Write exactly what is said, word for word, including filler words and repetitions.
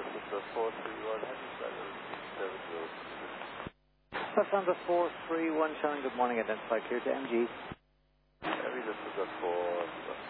this is the four three one, have you started seven zero six? Lufthansa four three one, Shannon, good morning, identify clear to M G. Heavy, this is the four